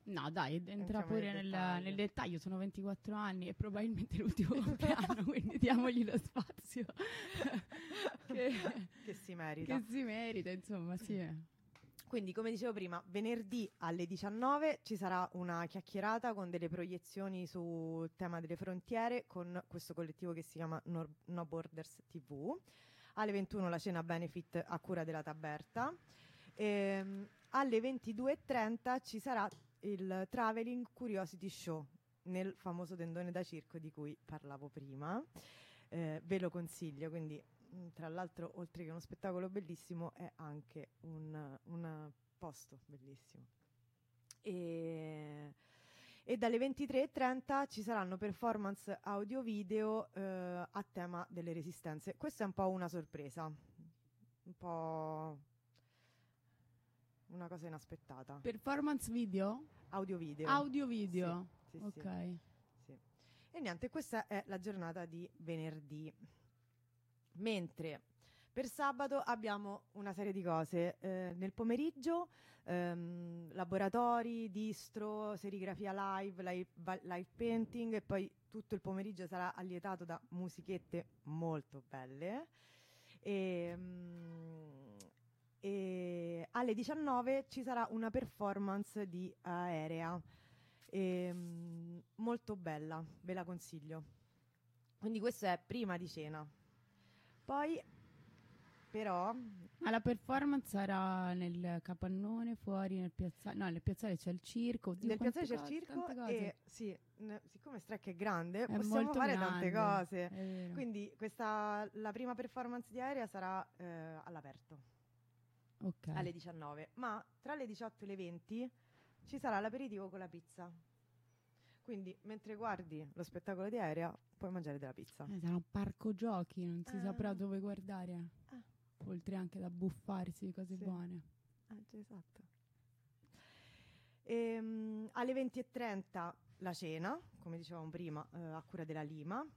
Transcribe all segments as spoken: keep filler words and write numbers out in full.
No, dai, entra Entriamo pure nel nel, dettaglio. nel dettaglio. Sono ventiquattro anni e probabilmente l'ultimo compleanno, quindi diamogli lo spazio che, Che si merita. che si merita, insomma, sì. Quindi, come dicevo prima, venerdì alle diciannove ci sarà una chiacchierata con delle proiezioni sul tema delle frontiere con questo collettivo che si chiama No, No Borders T V. Alle ventuno la cena benefit a cura della Taberta. Ehm, alle ventidue e trenta ci sarà il Traveling Curiosity Show nel famoso tendone da circo di cui parlavo prima. Eh, ve lo consiglio, quindi mh, tra l'altro oltre che uno spettacolo bellissimo è anche un, un posto bellissimo. E, e dalle ventitré e trenta ci saranno performance audio-video eh, a tema delle resistenze. Questa è un po' una sorpresa, un po' una cosa inaspettata. Performance video? Audio-video. Audio-video. Sì, sì, Ok. sì. Sì. E niente, questa è la giornata di venerdì. Mentre per sabato abbiamo una serie di cose. Eh, nel pomeriggio ehm, laboratori, distro, serigrafia live, live, va- live painting e poi tutto il pomeriggio sarà allietato da musichette molto belle. E, mm, e alle diciannove ci sarà una performance di aerea. Ehm, molto bella, ve la consiglio. Quindi questo è prima di cena. Poi però Ma la performance sarà nel capannone, fuori nel piazzale? No, nel piazzale c'è il circo. Oddio, nel quante piazzale c'è il cose, circo tante cose. e sì, n- siccome Strec è grande È possiamo molto fare grande, tante cose. è vero. Quindi questa, la prima performance di aerea sarà eh, all'aperto Ok. alle diciannove, ma tra le diciotto e le venti ci sarà l'aperitivo con la pizza. Quindi mentre guardi lo spettacolo di aerea puoi mangiare della pizza. Eh, sarà un parco giochi, non si Ah. saprà dove guardare. Ah. Oltre anche da buffarsi di cose Sì. buone. Ah, già, esatto. Ehm, alle venti e trenta la cena, come dicevamo prima, eh, a cura della Lima.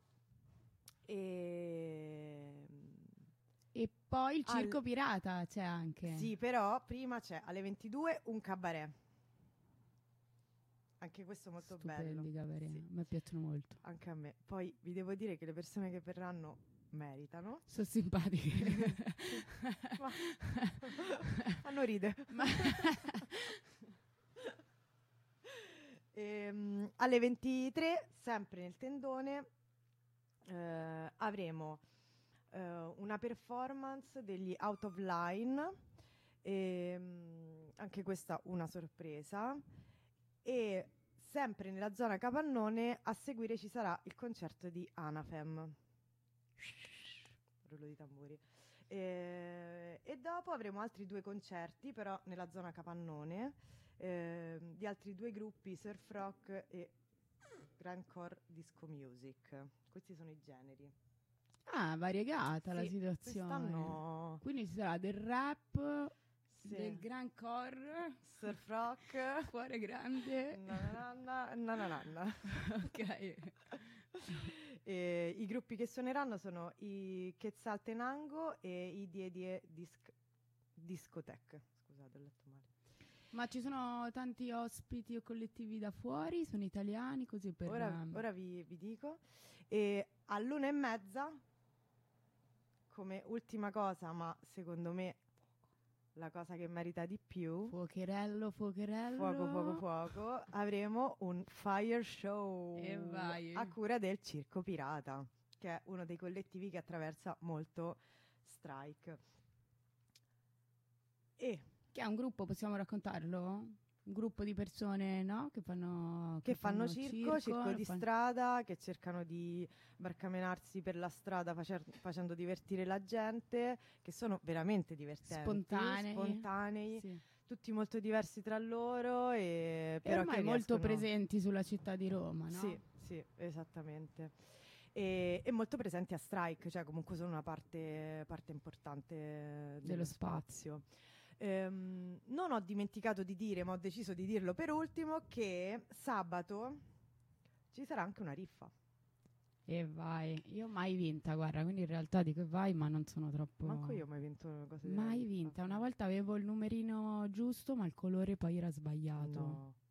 E... E poi il Al- circo pirata c'è anche. Sì, però prima c'è alle ventidue un cabaret. Anche questo molto bello. Stupendi cabaret, Sì, a me piacciono molto. anche a me. Poi vi devo dire che le persone che verranno meritano. Sono simpatiche. Ma... Fanno ride. Ma- Ehm, alle ventitré, sempre nel tendone, eh, avremo eh, una performance degli Out of Line, ehm, anche questa una sorpresa, e sempre nella zona capannone a seguire ci sarà il concerto di Anafem. Rullo di tamburi. Eh, e dopo avremo altri due concerti, però nella zona capannone, eh, di altri due gruppi, surf rock e grindcore disco music. Questi sono i generi. Ah, variegata la Sì, situazione. quest'anno Quindi ci sarà del rap, sì. del grand core, Surf rock. cuore grande. Nananana, nananana. Ok. E i gruppi che suoneranno sono i Quetzaltenango e i Die Die Disc- Discotheque. Scusate, ho letto male. Ma ci sono tanti ospiti o collettivi da fuori? Sono italiani? Così per... Ora, um, ora vi, vi dico. E all'una e mezza, come ultima cosa, ma secondo me la cosa che merita di più, Fuocherello, fuocherello. fuoco, fuoco, fuoco, avremo un fire show E vai. a cura del Circo Pirata, che è uno dei collettivi che attraversa molto Strike. E Che è un gruppo, possiamo raccontarlo? Un gruppo di persone, no? Che fanno... che fanno circo, circo di fan- strada, che cercano di barcamenarsi per la strada facer- facendo divertire la gente, che sono veramente divertenti, Spontanei. spontanei, Sì. tutti molto diversi tra loro e, E però ormai che molto riescono- presenti sulla città di Roma, no? Sì, sì, esattamente. E, e molto presenti a Strike, cioè comunque sono una parte, parte importante dello, Dello spazio. Ehm, non ho dimenticato di dire, ma ho deciso di dirlo per ultimo, che sabato ci sarà anche una riffa. E vai. Io mai vinta, guarda, quindi in realtà dico vai, ma non sono troppo... Manco io ho mai vinto una cosa della Mai riffa. vinta. Una volta avevo il numerino giusto, ma il colore poi era sbagliato. No.